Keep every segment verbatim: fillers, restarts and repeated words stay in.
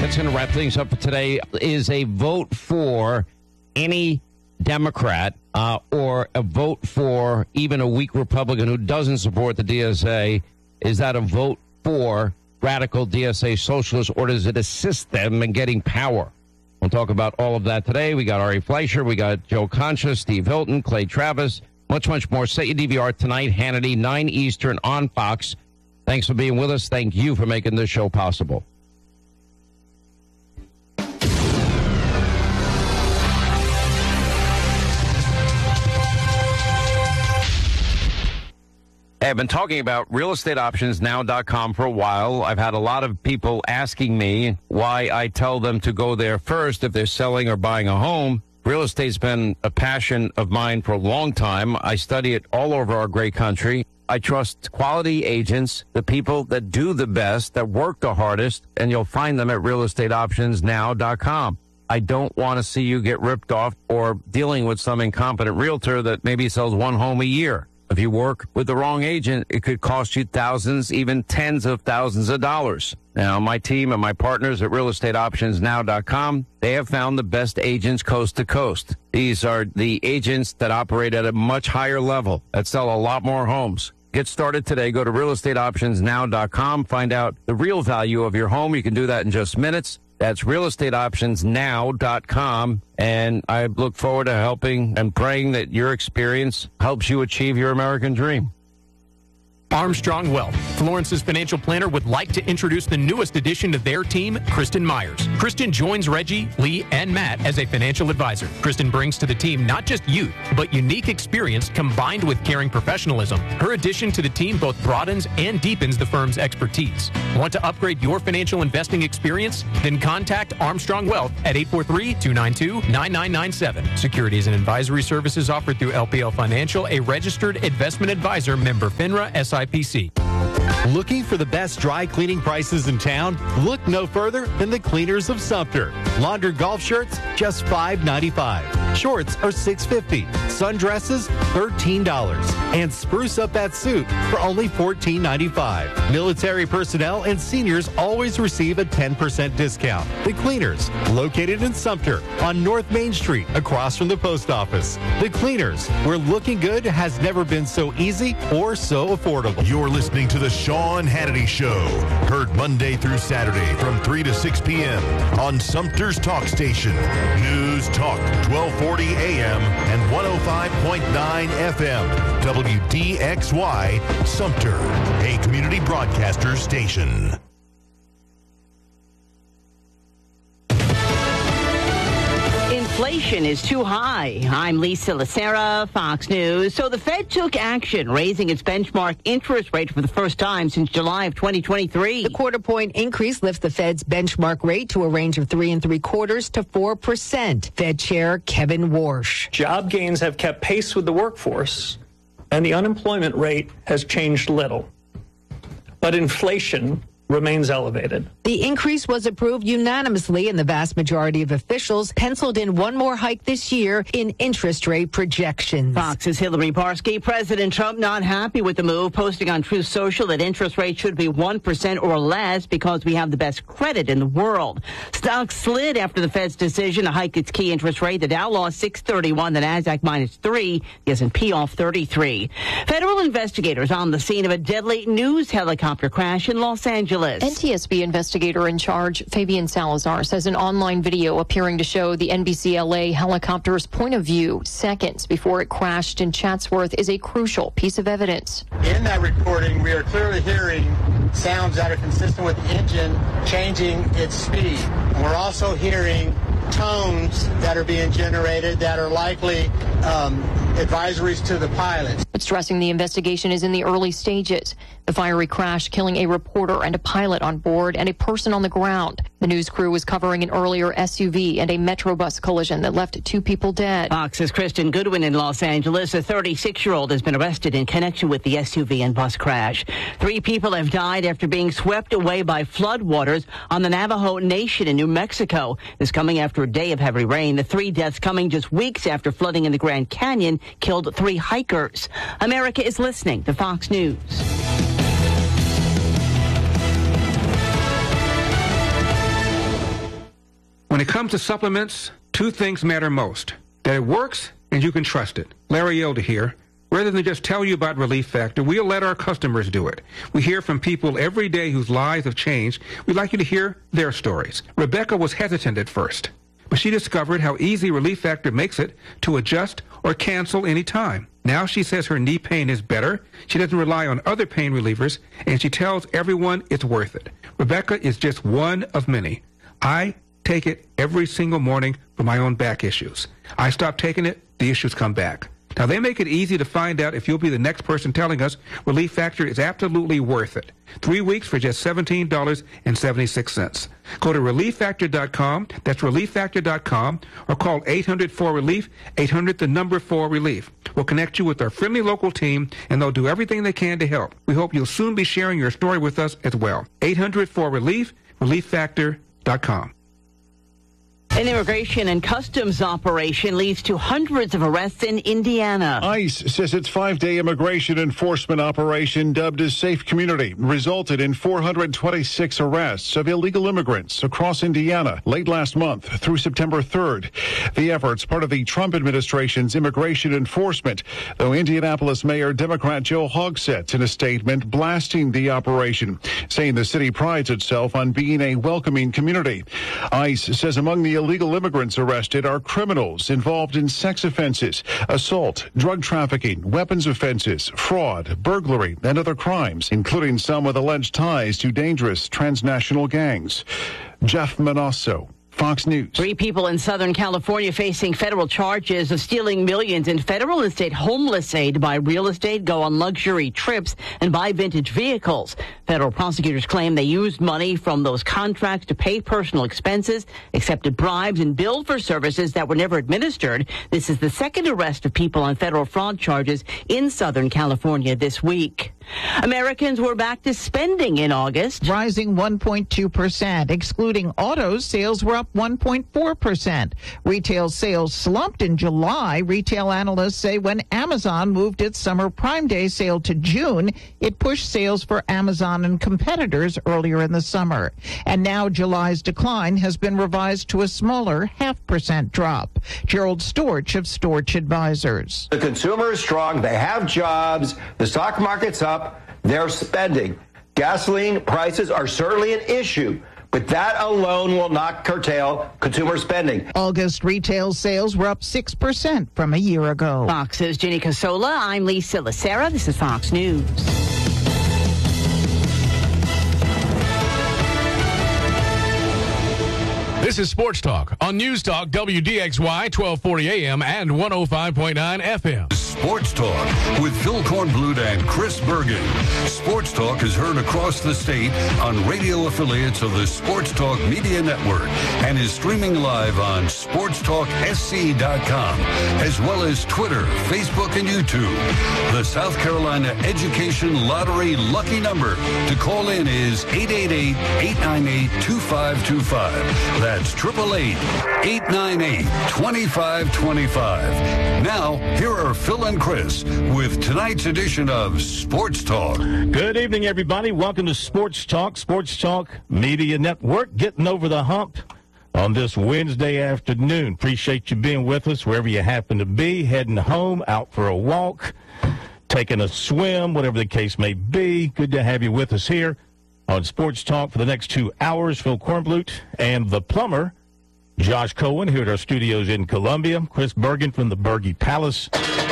That's going to wrap things up for today. Is a vote for any Democrat uh, or a vote for even a weak Republican who doesn't support the D S A, is that a vote for radical D S A socialists, or does it assist them in getting power? We'll talk about all of that today. We got Ari Fleischer, we got Joe Concha, Steve Hilton, Clay Travis, much, much more. Set your D V R tonight, Hannity, nine Eastern on Fox. Thanks for being with us. Thank you for making this show possible. I've been talking about real estate options now dot com for a while. I've had a lot of people asking me why I tell them to go there first if they're selling or buying a home. Real estate's been a passion of mine for a long time. I study it all over our great country. I trust quality agents, the people that do the best, that work the hardest, and you'll find them at real estate options now dot com. I don't want to see you get ripped off or dealing with some incompetent realtor that maybe sells one home a year. If you work with the wrong agent, it could cost you thousands, even tens of thousands of dollars. Now, my team and my partners at real estate options now dot com, they have found the best agents coast to coast. These are the agents that operate at a much higher level, that sell a lot more homes. Get started today. Go to real estate options now dot com. Find out the real value of your home. You can do that in just minutes. That's real estate options now dot com. And I look forward to helping and praying that your experience helps you achieve your American dream. Armstrong Wealth, Florence's financial planner, would like to introduce the newest addition to their team, Kristen Myers. Kristen joins Reggie, Lee, and Matt as a financial advisor. Kristen brings to the team not just youth, but unique experience combined with caring professionalism. Her addition to the team both broadens and deepens the firm's expertise. Want to upgrade your financial investing experience? Then contact Armstrong Wealth at eight four three, two nine two, nine nine nine seven. Securities and advisory services offered through L P L Financial, a registered investment advisor, member FINRA S I P C. Looking for the best dry cleaning prices in town? Look no further than the Cleaners of Sumter. Laundered golf shirts, just five ninety-five. Shorts are six fifty. Sundresses, thirteen dollars. And spruce up that suit for only fourteen ninety-five. Military personnel and seniors always receive a ten percent discount. The Cleaners, located in Sumter on North Main Street, across from the post office. The Cleaners, where looking good has never been so easy or so affordable. You're listening to the Sean Hannity Show, heard Monday through Saturday from three to six p.m. on Sumter's Talk Station, News Talk twelve forty a.m. and one oh five point nine F M, W D X Y, Sumter, a community broadcaster station. Inflation is too high. I'm Lisa Lacera, Fox News. So the Fed took action, raising its benchmark interest rate for the first time since July of twenty twenty-three. The quarter point increase lifts the Fed's benchmark rate to a range of three and three quarters to four percent. Fed Chair Kevin Warsh. Job gains have kept pace with the workforce, and the unemployment rate has changed little. But inflation remains elevated. The increase was approved unanimously, and the vast majority of officials penciled in one more hike this year in interest rate projections. Fox's Hillary Barsky. President Trump not happy with the move, posting on Truth Social that interest rates should be one percent or less because we have the best credit in the world. Stocks slid after the Fed's decision to hike its key interest rate. The Dow lost six thirty-one, the Nasdaq minus three, the S and P off thirty-three. Federal investigators on the scene of a deadly news helicopter crash in Los Angeles. N T S B investigator in charge, Fabian Salazar, says an online video appearing to show the N B C L A helicopter's point of view seconds before it crashed in Chatsworth is a crucial piece of evidence. In that recording, we are clearly hearing sounds that are consistent with the engine changing its speed. We're also hearing tones that are being generated that are likely um, advisories to the pilots. But stressing the investigation is in the early stages. The fiery crash killing a reporter and a pilot on board and a person on the ground. The news crew was covering an earlier S U V and a Metrobus collision that left two people dead. Fox's Kristen Goodwin in Los Angeles. A thirty-six-year-old has been arrested in connection with the S U V and bus crash. Three people have died after being swept away by floodwaters on the Navajo Nation in New Mexico. This coming after a day of heavy rain. The three deaths coming just weeks after flooding in the Grand Canyon killed three hikers. America is listening to Fox News. it comes to supplements, two things matter most. That it works and you can trust it. Larry Elder here. Rather than just tell you about Relief Factor, we'll let our customers do it. We hear from people every day whose lives have changed. We'd like you to hear their stories. Rebecca was hesitant at first, but she discovered how easy Relief Factor makes it to adjust or cancel any time. Now she says her knee pain is better, she doesn't rely on other pain relievers, and she tells everyone it's worth it. Rebecca is just one of many. I take it every single morning for my own back issues. I stop taking it, the issues come back. Now, they make it easy to find out if you'll be the next person telling us Relief Factor is absolutely worth it. Three weeks for just seventeen dollars and seventy-six cents. Go to relief factor dot com, that's relief factor dot com, or call eight hundred four relief, eight hundred the number four relief. We'll connect you with our friendly local team, and they'll do everything they can to help. We hope you'll soon be sharing your story with us as well. eight hundred four relief, relief factor dot com. An immigration and customs operation leads to hundreds of arrests in Indiana. ICE says its five-day immigration enforcement operation, dubbed as Safe Community, resulted in four hundred twenty-six arrests of illegal immigrants across Indiana late last month through September third. The effort's part of the Trump administration's immigration enforcement, though Indianapolis Mayor Democrat Joe Hogsett in a statement blasting the operation, saying the city prides itself on being a welcoming community. ICE says among the illegal immigrants arrested are criminals involved in sex offenses, assault, drug trafficking, weapons offenses, fraud, burglary, and other crimes, including some with alleged ties to dangerous transnational gangs. Jeff Manasso, Fox News. Three people in Southern California facing federal charges of stealing millions in federal and state homeless aid to buy real estate, go on luxury trips, and buy vintage vehicles. Federal prosecutors claim they used money from those contracts to pay personal expenses, accepted bribes, and billed for services that were never administered. This is the second arrest of people on federal fraud charges in Southern California this week. Americans were back to spending in August, rising one point two percent. Excluding autos, sales were up one point four percent. Retail sales slumped in July. Retail analysts say when Amazon moved its summer Prime Day sale to June, it pushed sales for Amazon and competitors earlier in the summer. And now July's decline has been revised to a smaller half percent drop. Gerald Storch of Storch Advisors. The consumer is strong. They have jobs. The stock market's up. They're spending. Gasoline prices are certainly an issue, but that alone will not curtail consumer spending. August retail sales were up six percent from a year ago. Fox's Ginny Casola. I'm Lisa Lacera. This is Fox News. This is Sports Talk on News Talk W D X Y twelve forty A M and one oh five point nine F M. Sports Talk with Phil Kornblut and Chris Bergen. Sports Talk is heard across the state on radio affiliates of the Sports Talk Media Network and is streaming live on sports talk s c dot com, as well as Twitter, Facebook, and YouTube. The South Carolina Education Lottery lucky number to call in is eight eight eight, eight nine eight, two five two five. That's eight eight eight, eight nine eight, two five two five. Now, here are Phil and Chris with tonight's edition of Sports Talk. Good evening, everybody. Welcome to Sports Talk, Sports Talk Media Network, getting over the hump on this Wednesday afternoon. Appreciate you being with us wherever you happen to be, heading home, out for a walk, taking a swim, whatever the case may be. Good to have you with us here on Sports Talk for the next two hours. Phil Kornblut and the plumber, Josh Cohen, here at our studios in Columbia. Chris Bergen from the Berge Palace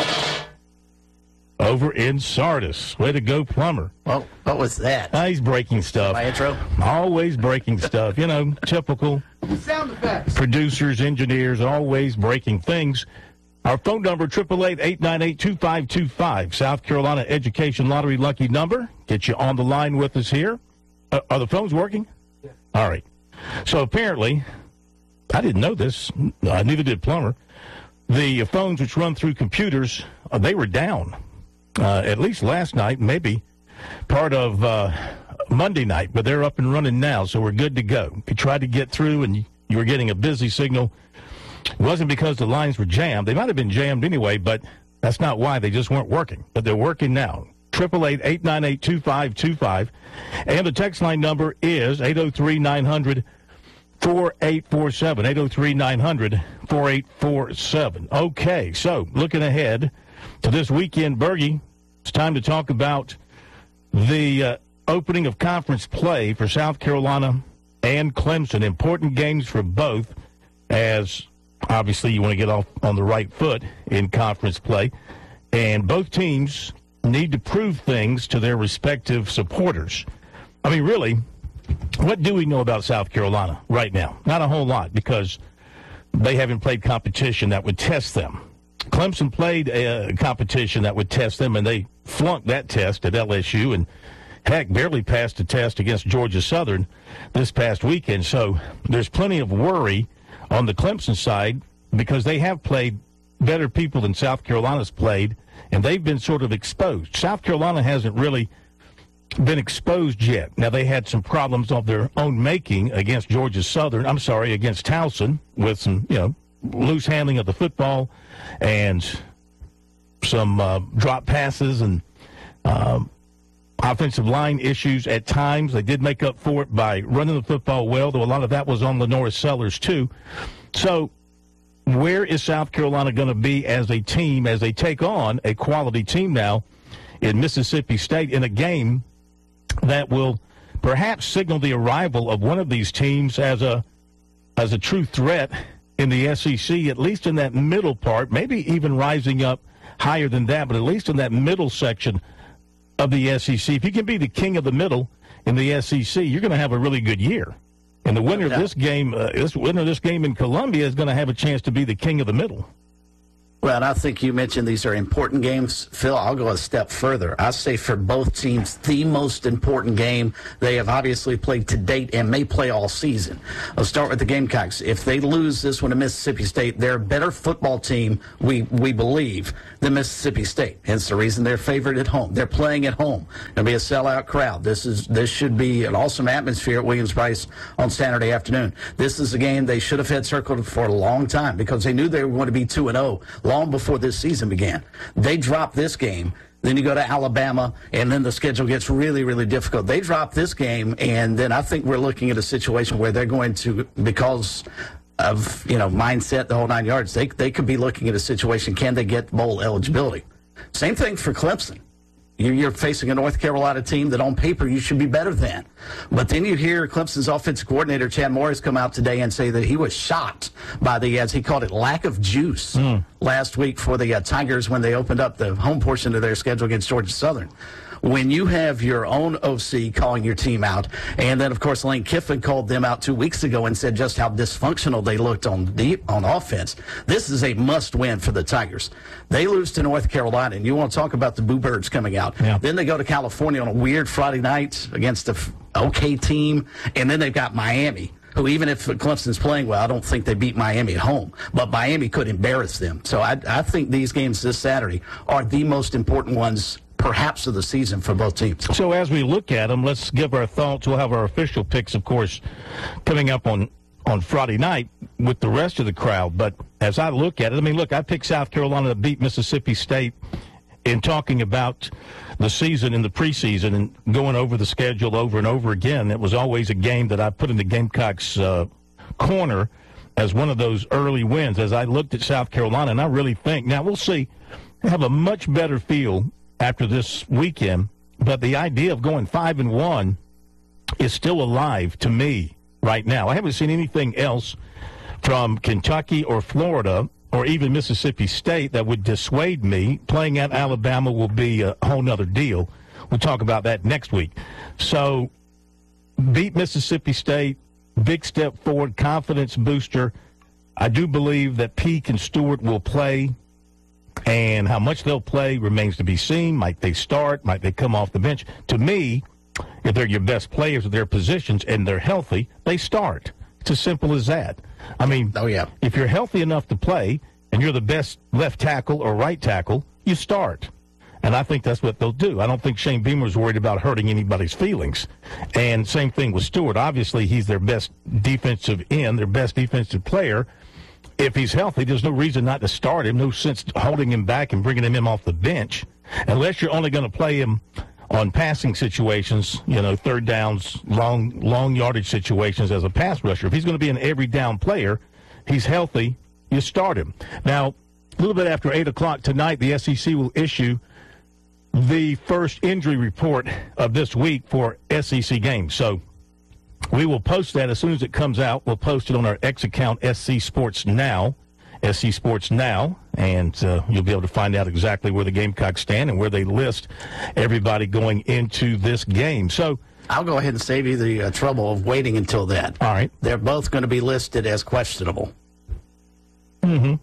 over in Sardis. Way to go, plumber. Well, what was that? Ah, he's breaking stuff. My intro? Always breaking stuff. You know, typical Sound effects. Producers, engineers, always breaking things. Our phone number, eight eight eight, eight nine eight, two five two five. South Carolina Education Lottery lucky number. Get you on the line with us here. Uh, are the phones working? Yeah. All right. So apparently, I didn't know this. Uh, neither did plumber. The phones which run through computers, uh, they were down. Uh, at least last night, maybe part of uh, Monday night, but they're up and running now, so we're good to go. If you tried to get through and you were getting a busy signal, it wasn't because the lines were jammed. They might have been jammed anyway, but that's not why. They just weren't working. But they're working now. eight eight eight, eight nine eight, two five two five. And the text line number is eight oh three, nine hundred, four eight four seven, eight oh three, nine hundred, four eight four seven. Okay, so looking ahead to this weekend, Bergie, it's time to talk about the uh, opening of conference play for South Carolina and Clemson. Important games for both, as obviously you want to get off on the right foot in conference play. And both teams need to prove things to their respective supporters. I mean, really, what do we know about South Carolina right now? Not a whole lot, because they haven't played competition that would test them. Clemson played a competition that would test them, and they flunked that test at L S U, and heck, barely passed a test against Georgia Southern this past weekend. So there's plenty of worry on the Clemson side, because they have played better people than South Carolina's played, and they've been sort of exposed. South Carolina hasn't really been exposed yet. Now, they had some problems of their own making against Georgia Southern, I'm sorry, against Towson, with some, you know, loose handling of the football and some uh, drop passes and um, offensive line issues at times. They did make up for it by running the football well, though a lot of that was on Lenora Sellers, too. So where is South Carolina going to be as a team, as they take on a quality team now in Mississippi State in a game that will perhaps signal the arrival of one of these teams as a as a true threat in the S E C, at least in that middle part, maybe even rising up higher than that, but at least in that middle section of the S E C. If you can be the king of the middle in the S E C, you're going to have a really good year. And the winner of this game, uh, this winner of this game in Columbia is going to have a chance to be the king of the middle. Well, and I think you mentioned these are important games. Phil, I'll go a step further. I say for both teams, the most important game they have obviously played to date and may play all season. I'll start with the Gamecocks. If they lose this one to Mississippi State, they're a better football team, we, we believe, than Mississippi State. Hence the reason they're favored at home. They're playing at home. It'll be a sellout crowd. This is this should be an awesome atmosphere at Williams-Brice on Saturday afternoon. This is a game they should have had circled for a long time, because they knew they were going to be two and oh long before this season began. They dropped this game. Then you go to Alabama, and then the schedule gets really, really difficult. They drop this game, and then I think we're looking at a situation where they're going to, because of, you know, mindset, the whole nine yards, they they could be looking at a situation, can they get bowl eligibility? Same thing for Clemson. You're facing a North Carolina team that on paper you should be better than. But then you hear Clemson's offensive coordinator, Chad Morris, come out today and say that he was shocked by the, as he called it, lack of juice mm. last week for the uh, Tigers when they opened up the home portion of their schedule against Georgia Southern. When you have your own O C calling your team out, and then, of course, Lane Kiffin called them out two weeks ago and said just how dysfunctional they looked on deep, on offense, this is a must-win for the Tigers. They lose to North Carolina, and you want to talk about the Boo Birds coming out. Yeah. Then they go to California on a weird Friday night against a okay team, and then they've got Miami, who, even if Clemson's playing well, I don't think they beat Miami at home. But Miami could embarrass them. So I, I think these games this Saturday are the most important ones perhaps of the season for both teams. So as we look at them, let's give our thoughts. We'll have our official picks, of course, coming up on, on Friday night with the rest of the crowd. But as I look at it, I mean, look, I picked South Carolina to beat Mississippi State in talking about the season in the preseason and going over the schedule over and over again. It was always a game that I put in the Gamecocks' uh, corner as one of those early wins as I looked at South Carolina. And I really think, now we'll see, I have a much better feel after this weekend, but the idea of going five and one is still alive to me right now. I haven't seen anything else from Kentucky or Florida or even Mississippi State that would dissuade me. Playing at Alabama will be a whole nother deal. We'll talk about that next week. So beat Mississippi State, big step forward, confidence booster. I do believe that Peak and Stewart will play. And how much they'll play remains to be seen. Might they start? Might they come off the bench? To me, if they're your best players at their positions and they're healthy, they start. It's as simple as that. I mean, oh, yeah. If you're healthy enough to play and you're the best left tackle or right tackle, you start. And I think that's what they'll do. I don't think Shane Beamer's worried about hurting anybody's feelings. And same thing with Stewart. Obviously, he's their best defensive end, their best defensive player. If he's healthy, there's no reason not to start him. No sense holding him back and bringing him in off the bench, unless you're only going to play him on passing situations, you know, third downs, long long yardage situations as a pass rusher. If he's going to be an every down player, he's healthy, you start him. Now, a little bit after eight o'clock tonight, the S E C will issue the first injury report of this week for S E C games. So we will post that as soon as it comes out. We'll post it on our X account, S C Sports Now, S C Sports Now, and uh, you'll be able to find out exactly where the Gamecocks stand and where they list everybody going into this game. So I'll go ahead and save you the uh, trouble of waiting until then. All right. They're both going to be listed as questionable. Mm-hmm.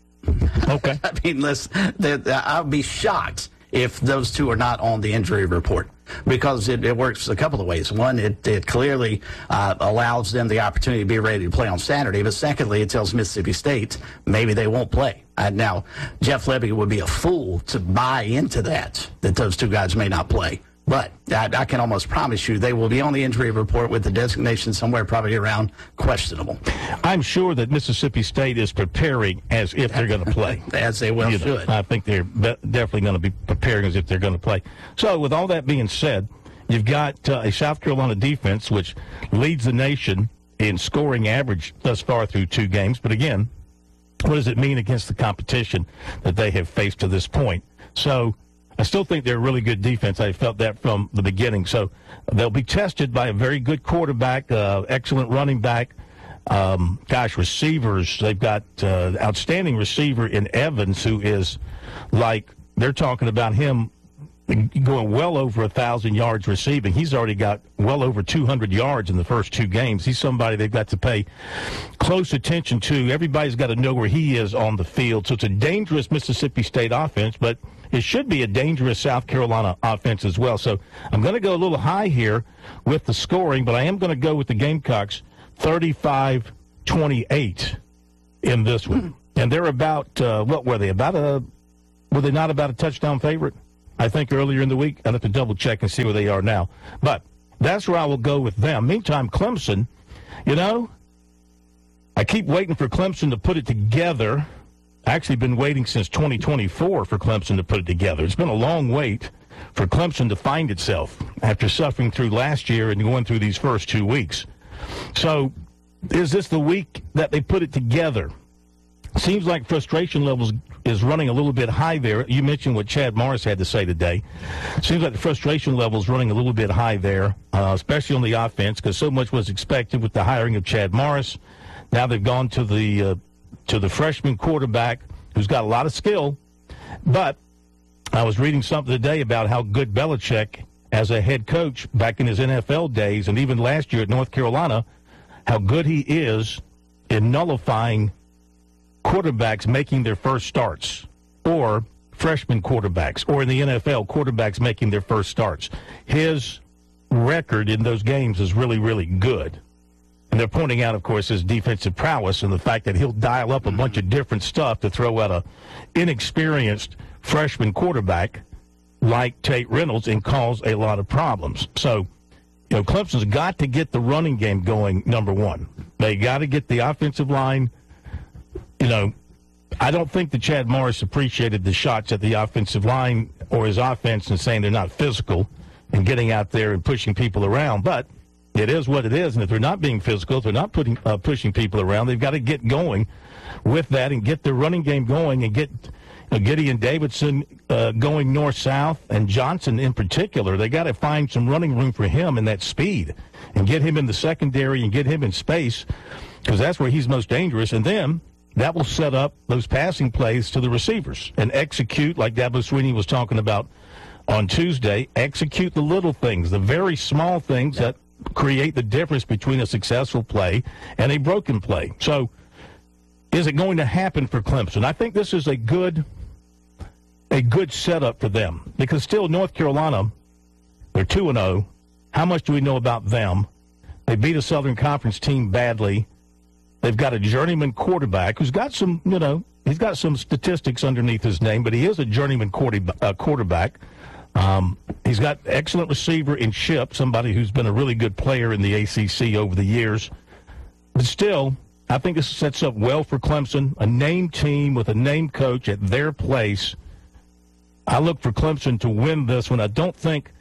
Okay. I mean, listen, I'll be shocked if those two are not on the injury report, because it, it works a couple of ways. One, it, it clearly uh, allows them the opportunity to be ready to play on Saturday, but secondly, it tells Mississippi State maybe they won't play. Uh, now, Jeff Lebby would be a fool to buy into that, that those two guys may not play. But I, I can almost promise you they will be on the injury report with the designation somewhere probably around questionable. I'm sure that Mississippi State is preparing as if they're going to play. As they well you should. Know, I think they're be- definitely going to be preparing as if they're going to play. So with all that being said, you've got uh, a South Carolina defense which leads the nation in scoring average thus far through two games. But again, what does it mean against the competition that they have faced to this point? So I still think they're a really good defense. I felt that from the beginning. So they'll be tested by a very good quarterback, uh, excellent running back. Um, gosh, receivers, they've got uh, outstanding receiver in Evans, who is like, they're talking about him going well over one thousand yards receiving. He's already got well over two hundred yards in the first two games. He's somebody they've got to pay close attention to. Everybody's got to know where he is on the field. So it's a dangerous Mississippi State offense, but it should be a dangerous South Carolina offense as well. So I'm going to go a little high here with the scoring, but I am going to go with the Gamecocks thirty-five twenty-eight in this one. And they're about, uh, what were they, about a, were they not about a touchdown favorite? I think earlier in the week. I'll have to double check and see where they are now. But that's where I will go with them. Meantime, Clemson, you know, I keep waiting for Clemson to put it together. Actually been waiting since twenty twenty-four for Clemson to put it together. It's been a long wait for Clemson to find itself after suffering through last year and going through these first two weeks. So is this the week that they put it together? Seems like frustration levels is running a little bit high there. You mentioned what Chad Morris had to say today. Seems like the frustration level is running a little bit high there, uh, especially on the offense, because so much was expected with the hiring of Chad Morris. Now they've gone to the uh, to the freshman quarterback who's got a lot of skill. But I was reading something today about how good Belichick, as a head coach back in his N F L days, and even last year at North Carolina, how good he is in nullifying quarterbacks making their first starts, or freshman quarterbacks, or in the N F L, quarterbacks making their first starts. His record in those games is really, really good. And they're pointing out, of course, his defensive prowess and the fact that he'll dial up a bunch of different stuff to throw at a inexperienced freshman quarterback like Tate Reynolds and cause a lot of problems. So, you know, Clemson's got to get the running game going, number one. They got to get the offensive line. You know, I don't think that Chad Morris appreciated the shots at the offensive line or his offense and saying they're not physical and getting out there and pushing people around. But it is what it is, and if they're not being physical, if they're not putting uh, pushing people around, they've got to get going with that and get their running game going and get you know, Gideon Davidson uh, going north-south, and Johnson in particular. They got to find some running room for him and that speed and get him in the secondary and get him in space, because that's where he's most dangerous. And then that will set up those passing plays to the receivers and execute, like Dabo Swinney was talking about on Tuesday, execute the little things, the very small things that create the difference between a successful play and a broken play. So is it going to happen for Clemson? I think this is a good a good setup for them, because still North Carolina, they're two and oh. How much do we know about them? They beat a Southern Conference team badly. They've got a journeyman quarterback who's got some, you know, he's got some statistics underneath his name, but he is a journeyman quarterback. Um, he's got excellent receiver in Chip, somebody who's been a really good player in the A C C over the years. But still, I think this sets up well for Clemson, a named team with a named coach at their place. I look for Clemson to win this one. I don't think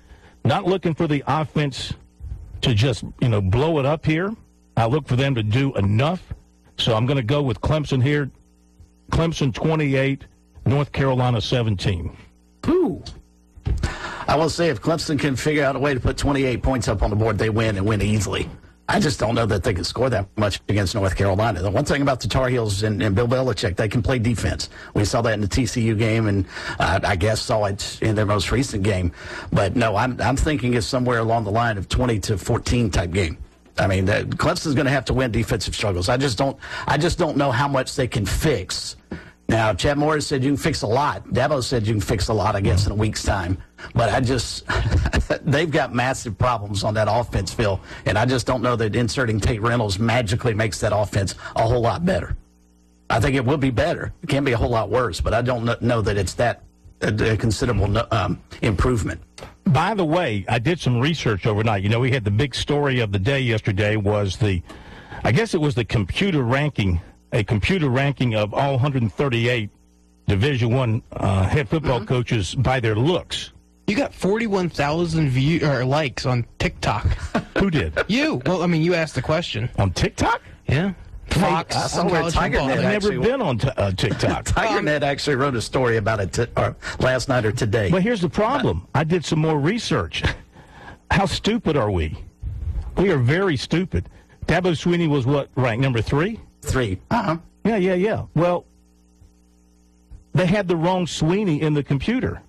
Not looking for the offense to just, you know, blow it up here. I look for them to do enough. So I'm going to go with Clemson here. Clemson twenty-eight, North Carolina seventeen. Ooh. I will say if Clemson can figure out a way to put twenty-eight points up on the board, they win and win easily. I just don't know that they can score that much against North Carolina. The one thing about the Tar Heels and, and Bill Belichick, they can play defense. We saw that in the T C U game, and uh, I guess saw it in their most recent game. But no, I'm I'm thinking it's somewhere along the line of twenty to fourteen type game. I mean, that, Clemson's going to have to win defensive struggles. I just don't I just don't know how much they can fix. Now, Chad Morris said you can fix a lot. Dabo said you can fix a lot, I guess, in a week's time. But I just, they've got massive problems on that offense, Phil. And I just don't know that inserting Tate Reynolds magically makes that offense a whole lot better. I think it will be better. It can be a whole lot worse, but I don't know that it's that a considerable um, improvement. By the way, I did some research overnight. You know, we had the big story of the day yesterday was the, I guess it was the computer ranking a computer ranking of all one hundred thirty-eight Division One uh, head football mm-hmm. coaches by their looks. You got forty-one thousand view or likes on TikTok. Who did? You. Well, I mean, you asked the question. On TikTok? Yeah. Fox. Hey, I saw where Tiger Net I've never been on t- uh, TikTok. Tiger Net actually wrote a story about it t- or last night or today. But here's the problem. I did some more research. How stupid are we? We are very stupid. Dabo Swinney was what, ranked number three? Three. Uh-huh. Yeah, yeah, yeah. Well, they had the wrong Swinney in the computer.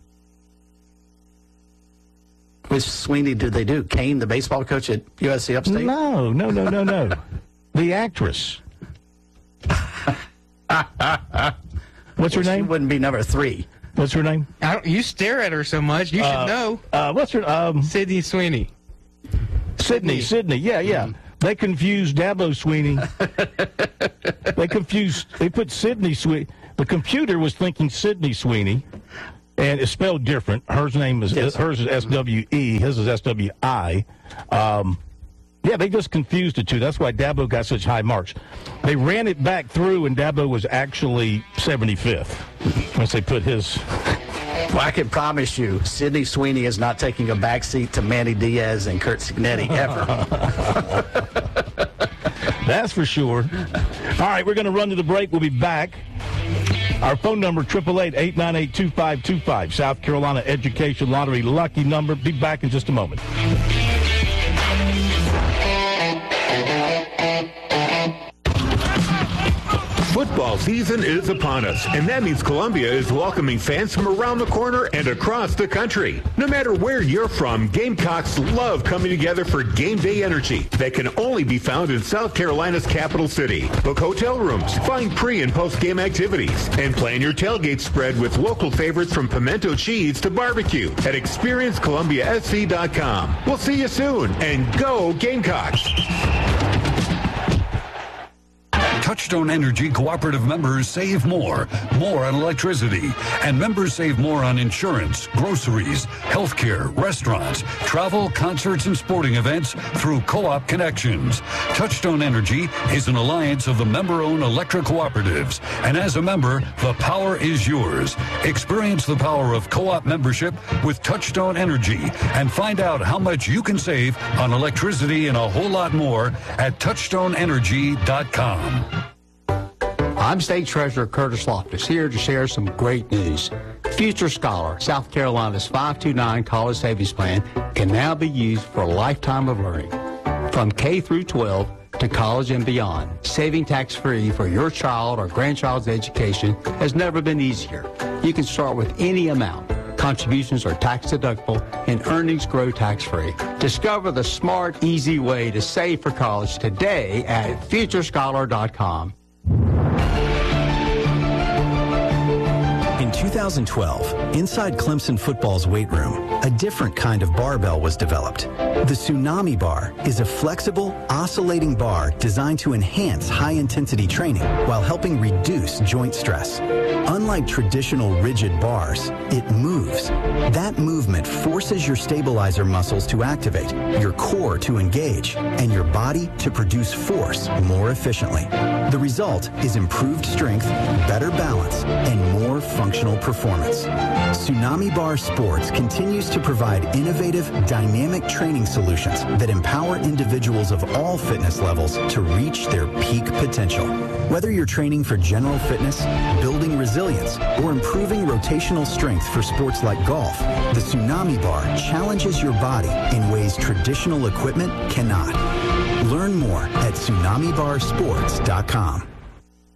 Which Swinney did they do? Kane, the baseball coach at U S C Upstate? No, no, no, no, no. The actress. What's her well, name? She wouldn't be number three. What's her name? I don't, you stare at her so much. You uh, should know. Uh, what's her? Um, Sydney Sweeney. Sydney, Sydney. Yeah, yeah. Mm. They confused Dabo Swinney. they confused. They put Sydney Sweeney. The computer was thinking Sydney Sweeney, and it's spelled different. Hers name is yes. hers is S W E. His is S W I. Um, yeah, they just confused the two. That's why Dabo got such high marks. They ran it back through, and Dabo was actually seventy-fifth once they put his. Well, I can promise you, Sydney Sweeney is not taking a backseat to Manny Diaz and Kurt Cignetti ever. That's for sure. All right, we're going to run to the break. We'll be back. Our phone number, eight eight eight, eight nine eight, two five two five. South Carolina Education Lottery lucky number. Be back in just a moment. Football season is upon us, and that means Columbia is welcoming fans from around the corner and across the country. No matter where you're from, Gamecocks love coming together for game day energy that can only be found in South Carolina's capital city. Book hotel rooms, find pre- and post-game activities, and plan your tailgate spread with local favorites from pimento cheese to barbecue at experience columbia s c dot com. We'll see you soon, and go Gamecocks! Touchstone Energy Cooperative members save more, more on electricity, and members save more on insurance, groceries, healthcare, restaurants, travel, concerts, and sporting events through Co-op Connections. Touchstone Energy is an alliance of the member-owned electric cooperatives, and as a member, the power is yours. Experience the power of Co-op membership with Touchstone Energy and find out how much you can save on electricity and a whole lot more at touchstone energy dot com. I'm State Treasurer Curtis Loftus, here to share some great news. Future Scholar, South Carolina's five two nine college savings plan, can now be used for a lifetime of learning. From K through twelve to college and beyond, saving tax-free for your child or grandchild's education has never been easier. You can start with any amount. Contributions are tax-deductible and earnings grow tax-free. Discover the smart, easy way to save for college today at future scholar dot com. In two thousand twelve, inside Clemson football's weight room, a different kind of barbell was developed. The Tsunami Bar is a flexible, oscillating bar designed to enhance high-intensity training while helping reduce joint stress. Unlike traditional rigid bars, it moves. That movement forces your stabilizer muscles to activate, your core to engage, and your body to produce force more efficiently. The result is improved strength, better balance, and more functional optimal performance. Tsunami Bar Sports continues to provide innovative, dynamic training solutions that empower individuals of all fitness levels to reach their peak potential. Whether you're training for general fitness, building resilience, or improving rotational strength for sports like golf, the Tsunami Bar challenges your body in ways traditional equipment cannot. Learn more at tsunami bar sports dot com.